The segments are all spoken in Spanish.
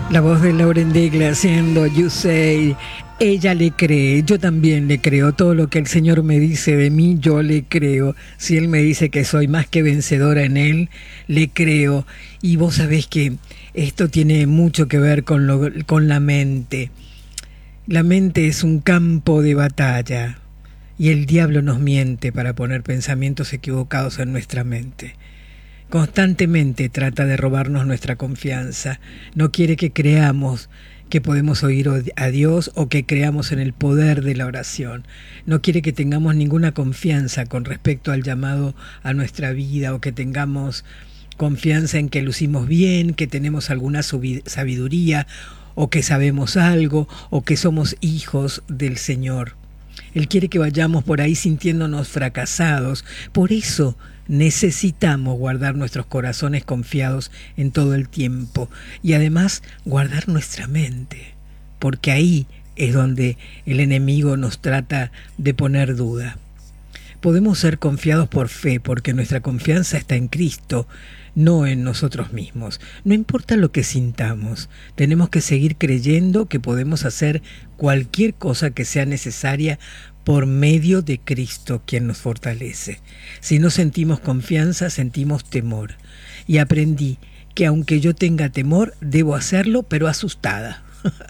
La voz de Lauren Daigle haciendo You Say. Ella le cree, yo también le creo. Todo lo que el Señor me dice de mí, yo le creo. Si Él me dice que soy más que vencedora en Él, le creo. Y vos sabés que esto tiene mucho que ver con la mente. La mente es un campo de batalla y el diablo nos miente para poner pensamientos equivocados en nuestra mente. Constantemente trata de robarnos nuestra confianza. No quiere que creamos que podemos oír a Dios o que creamos en el poder de la oración. No quiere que tengamos ninguna confianza con respecto al llamado a nuestra vida o que tengamos confianza en que lucimos bien, que tenemos alguna sabiduría o que sabemos algo o que somos hijos del Señor. Él quiere que vayamos por ahí sintiéndonos fracasados. Por eso necesitamos guardar nuestros corazones confiados en todo el tiempo y además guardar nuestra mente, porque ahí es donde el enemigo nos trata de poner duda. Podemos ser confiados por fe porque nuestra confianza está en Cristo, no en nosotros mismos. No importa lo que sintamos, tenemos que seguir creyendo que podemos hacer cualquier cosa que sea necesaria por medio de Cristo, quien nos fortalece. Si no sentimos confianza, sentimos temor. Y aprendí que aunque yo tenga temor, debo hacerlo, pero asustada.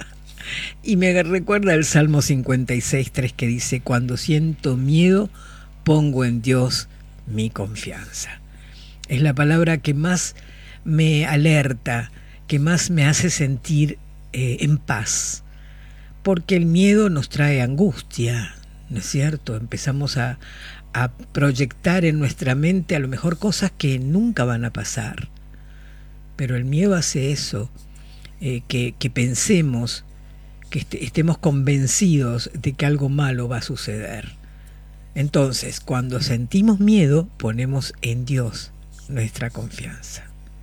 Y me recuerda el Salmo 56:3 que dice: cuando siento miedo, pongo en Dios mi confianza. Es la palabra que más me alerta, que más me hace sentir en paz. Porque el miedo nos trae angustia, ¿no es cierto? Empezamos a proyectar en nuestra mente a lo mejor cosas que nunca van a pasar. Pero el miedo hace eso, que pensemos, que estemos convencidos de que algo malo va a suceder. Entonces, cuando sentimos miedo, ponemos en Dios nuestra confianza.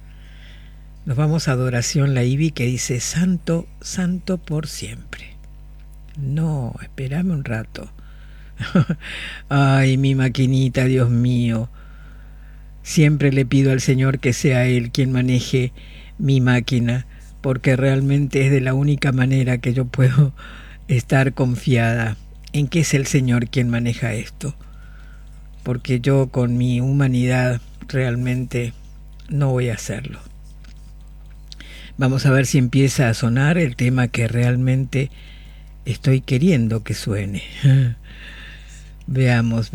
Nos vamos a adoración la Ibi que dice: Santo, Santo por siempre. No, espérame un rato. Ay, mi maquinita, Dios mío. Siempre le pido al Señor que sea Él quien maneje mi máquina, porque realmente es de la única manera que yo puedo estar confiada en que es el Señor quien maneja esto. Porque yo con mi humanidad realmente no voy a hacerlo. Vamos a ver si empieza a sonar el tema que realmente estoy queriendo que suene. Veamos.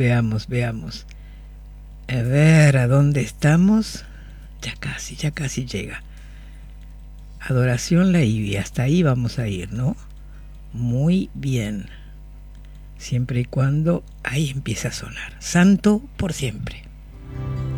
A ver, ¿a dónde estamos? Ya casi llega. Adoración la Ibi, hasta ahí vamos a ir, ¿no? Muy bien. Siempre y cuando ahí empiece a sonar. Santo por siempre.